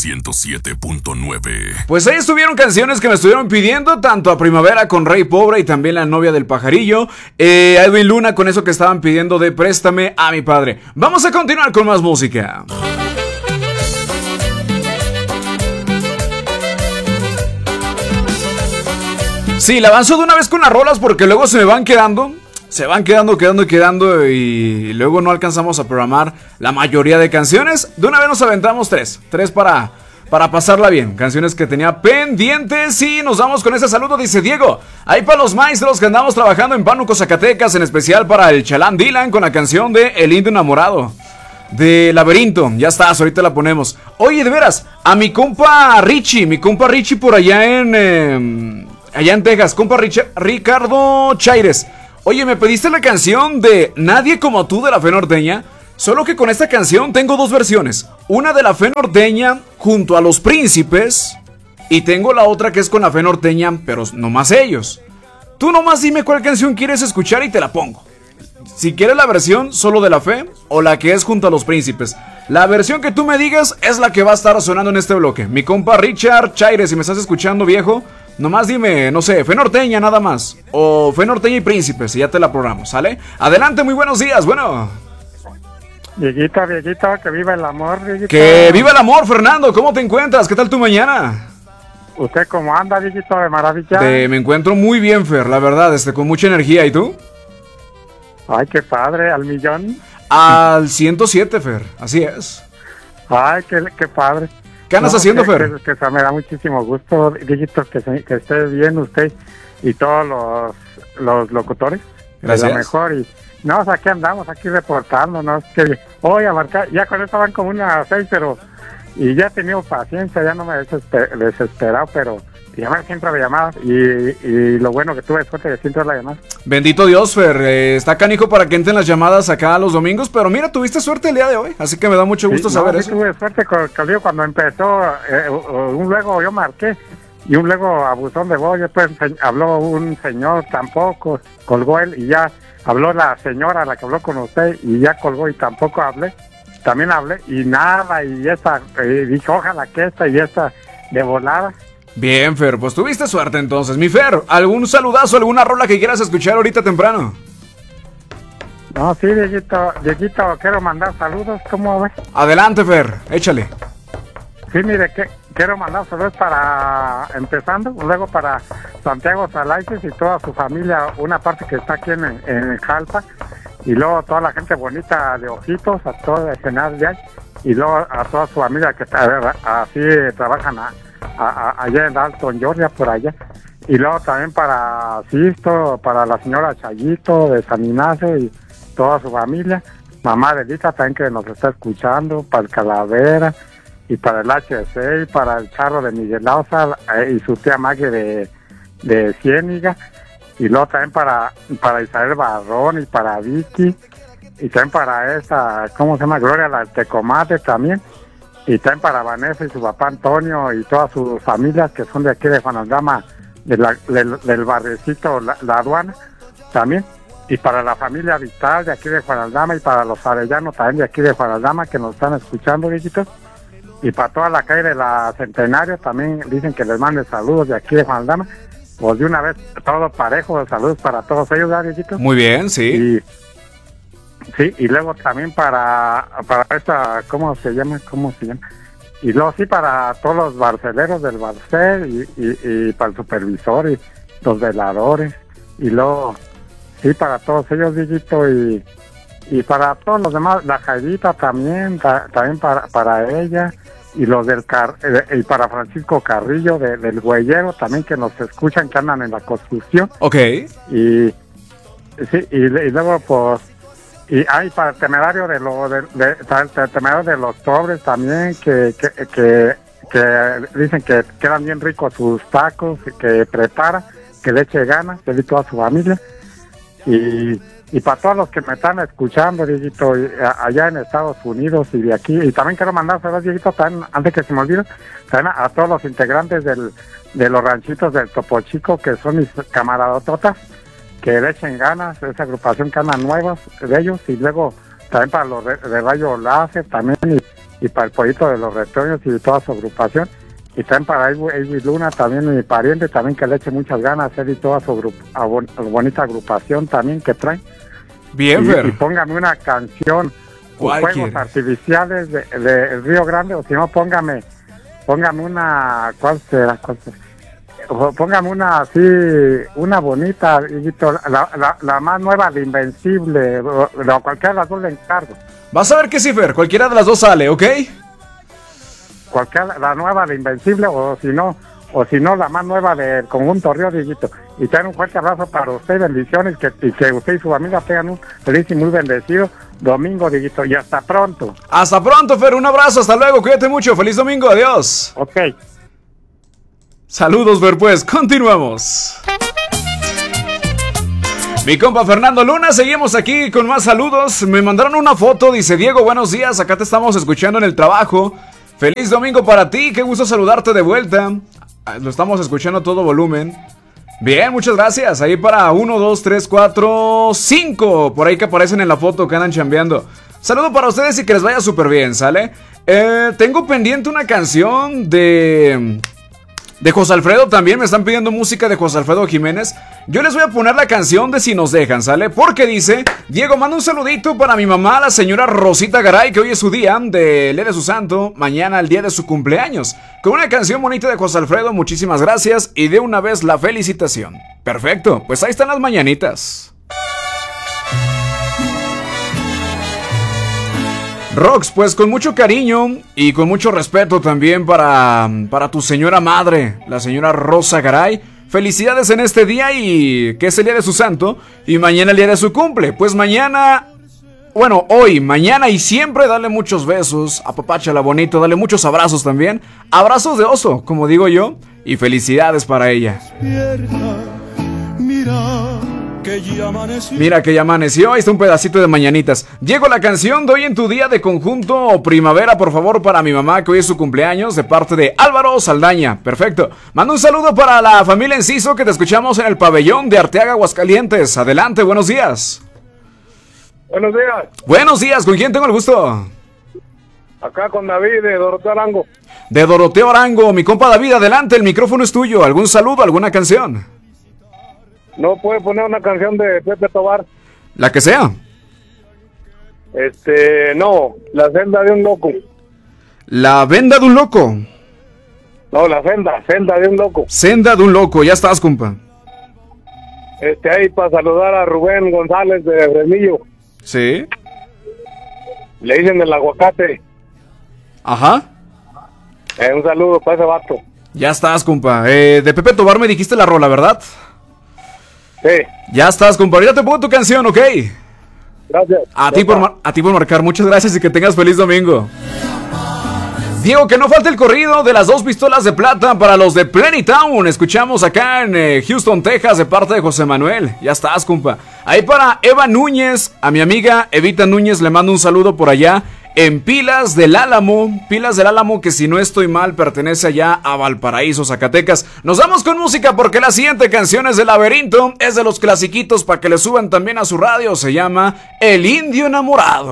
107.9. Pues ahí estuvieron canciones que me estuvieron pidiendo, tanto a Primavera con Rey Pobre y también La Novia del Pajarillo, Edwin Luna con eso que estaban pidiendo de Préstame a mi padre. Vamos a continuar con más música. Sí, la avanzo de una vez con las rolas porque luego se me van quedando. Se van quedando y luego no alcanzamos a programar la mayoría de canciones. De una vez nos aventamos tres para pasarla bien. Canciones que tenía pendientes y nos vamos con ese saludo, dice Diego. Ahí para los maestros que andamos trabajando en Pánuco, Zacatecas, en especial para el Chalán Dylan con la canción de El Indio Enamorado. De Laberinto, ya estás, ahorita la ponemos. Oye, de veras, a mi compa Richie por allá en Texas, compa Ricardo Chaires. Oye, me pediste la canción de Nadie como tú de La Fe Norteña. Solo que con esta canción tengo dos versiones. Una de La Fe Norteña junto a Los Príncipes. Y tengo la otra que es con La Fe Norteña, pero nomás ellos. Tú nomás dime cuál canción quieres escuchar y te la pongo. Si quieres la versión solo de La Fe o la que es junto a Los Príncipes. La versión que tú me digas es la que va a estar sonando en este bloque. Mi compa Richard Chaires, si me estás escuchando, viejo, nomás dime, no sé, Fe Norteña nada más. O Fe Norteña y Príncipes y ya te la programo, ¿sale? Adelante, muy buenos días, bueno. Dieguito, que viva el amor, Dieguito. Que viva el amor, Fernando, ¿cómo te encuentras? ¿Qué tal tu mañana? ¿Usted cómo anda, Dieguito, de maravilla? Me encuentro muy bien, Fer, la verdad, con mucha energía, ¿y tú? Ay, qué padre, al millón. Al 107, Fer, así es. Ay, qué padre. ¿Qué andas haciendo, Fer? Que me da muchísimo gusto, Dieguito, que esté bien usted y todos los locutores. Gracias. Lo mejor. Y no, o sea, aquí andamos, aquí reportándonos. Que hoy a marcar, ya con eso van como unas 6, pero. Y ya he tenido paciencia, ya no me he desesperado, pero. Llamar siempre a llamadas y lo bueno que tuve suerte de siempre la llamada. Bendito Dios, Fer, está canijo para que entren las llamadas acá los domingos, pero mira, tuviste suerte el día de hoy, así que me da mucho gusto saber eso. Tuve suerte cuando empezó, luego yo marqué y luego abusón de voz, después habló un señor, tampoco colgó él y ya habló la señora, la que habló con usted y ya colgó y tampoco también hablé y nada y dije ojalá que esta y esta de volada. Bien, Fer, pues tuviste suerte entonces. Mi Fer, ¿algún saludazo, alguna rola que quieras escuchar ahorita temprano? No, sí, Dieguito, quiero mandar saludos, ¿cómo ves? Adelante, Fer, échale. Sí, mire, quiero mandar saludos luego para Santiago Salaices y toda su familia, una parte que está aquí en Jalpa, y luego toda la gente bonita de Ojitos, a todo el general de ahí, y luego a toda su familia que así trabajan allá en Dalton, Georgia, por allá. Y luego también para Sisto, para la señora Chayito de San Ignacio y toda su familia. Mamá de Lita también que nos está escuchando, para el Calavera y para el HC y para el Charro de Miguel Lausa y su tía Maggie de Ciéniga. Y luego también para Isabel Barrón y para Vicky. Y también para esa, ¿cómo se llama? Gloria la Tecomate también. Y también para Vanessa y su papá Antonio y todas sus familias que son de aquí de Juan Aldama, del barriecito la Aduana también. Y para la familia Vital de aquí de Juan Aldama y para los arellanos también de aquí de Juan Aldama que nos están escuchando, viejitos. Y para toda la calle de la Centenario también dicen que les mande saludos de aquí de Juan Aldama. Pues de una vez todo parejo, saludos para todos ellos, viejitos. Muy bien, sí. Sí, y luego también para esta, ¿cómo se llama? Y luego sí para todos los barceleros del Barcel y para el supervisor y los veladores. Y luego sí para todos ellos, Dieguito, y para todos los demás, la Jairita también para ella. Y los y para Francisco Carrillo del Güeyero también que nos escuchan, que andan en la construcción. Ok. Y sí, y luego pues. Y hay para el temerario el temerario de los pobres también que dicen que quedan bien ricos sus tacos que prepara, que le eche ganas, que le toda su familia. Y para todos los que me están escuchando, Dieguito, allá en Estados Unidos y de aquí, y también quiero mandar saludos, Dieguito, también, antes que se me olvide, también a todos los integrantes de los ranchitos del Topo Chico, que son mis camaradototas, que le echen ganas, esa agrupación que andan nuevas de ellos, y luego también para los de Rayo Láser también, y para el Pollito de los Retoños y toda su agrupación. Y también para Ivy Luna, también mi pariente, también que le eche muchas ganas, él y toda su bonita agrupación también que traen. Bien, Fer. Y póngame una canción, ¿Cuál Fuegos quieres? Artificiales de Río Grande, o si no, póngame una, ¿cuál será? O póngame una así, una bonita, hijito, la más nueva de Invencible, o cualquiera de las dos le encargo. Vas a ver que sí, Fer, cualquiera de las dos sale, ¿ok? Cualquiera, la nueva de Invencible, o si no, la más nueva del conjunto Río, hijito. Y ten un fuerte abrazo para usted, bendiciones, y que usted y su familia tengan un feliz y muy bendecido domingo, hijito, y hasta pronto. Hasta pronto, Fer, un abrazo, hasta luego, cuídate mucho, feliz domingo, adiós. Ok. Saludos, Fer, pues, continuamos. Mi compa Fernando Luna, seguimos aquí con más saludos. Me mandaron una foto, dice Diego, buenos días, acá te estamos escuchando en el trabajo. Feliz domingo para ti, qué gusto saludarte de vuelta. Lo estamos escuchando a todo volumen. Bien, muchas gracias. Ahí para 1, 2, 3, 4, 5. Por ahí que aparecen en la foto que andan chambeando. Saludo para ustedes y que les vaya súper bien, ¿sale? Tengo pendiente una canción de José Alfredo también. Me están pidiendo música de José Alfredo Jiménez. Yo les voy a poner la canción de Si Nos Dejan, ¿sale? Porque dice, Diego, manda un saludito para mi mamá, la señora Rosita Garay, que hoy es su día del día de su santo, mañana el día de su cumpleaños. Con una canción bonita de José Alfredo, muchísimas gracias y de una vez la felicitación. Perfecto, pues ahí están las mañanitas. Rox, pues con mucho cariño y con mucho respeto también para tu señora madre, la señora Rosa Garay. Felicidades en este día y que es el día de su santo y mañana el día de su cumple. Pues mañana, bueno, hoy, mañana y siempre dale muchos besos, apapáchala bonito, dale muchos abrazos también. Abrazos de oso, como digo yo, y felicidades para ella. Mira que ya amaneció, ahí está un pedacito de mañanitas. Diego, la canción de hoy en tu día de conjunto o primavera, por favor, para mi mamá, que hoy es su cumpleaños, de parte de Álvaro Saldaña. Perfecto. Mando un saludo para la familia Enciso, que te escuchamos en el pabellón de Arteaga, Aguascalientes. Adelante, buenos días. Buenos días. Buenos días, ¿con quién tengo el gusto? Acá con David de Doroteo Arango. De Doroteo Arango, mi compa David, adelante, el micrófono es tuyo. ¿Algún saludo, alguna canción? ¿No puede poner una canción de Pepe Tobar? La que sea. No, La Senda de un Loco. La Venda de un Loco. No, La Senda de un Loco. Senda de un Loco, ya estás, compa. Ahí para saludar a Rubén González de Fresnillo. Sí. Le dicen el aguacate. Ajá. Un saludo para ese vato. Ya estás, compa. De Pepe Tobar me dijiste la rola, ¿verdad? Sí. Ya estás, compa. Ahorita te pongo tu canción, ¿ok? Gracias. A ti por marcar. Muchas gracias y que tengas feliz domingo. Diego, que no falte el corrido de las 2 pistolas de plata para los de Plenitown. Escuchamos acá en Houston, Texas, de parte de José Manuel. Ya estás, compa. Ahí para Eva Núñez, a mi amiga Evita Núñez, le mando un saludo por allá. En Pilas del Álamo, que si no estoy mal pertenece allá a Valparaíso, Zacatecas. Nos vamos con música porque la siguiente canción es de Laberinto, es de los clasiquitos para que le suban también a su radio, se llama El Indio Enamorado.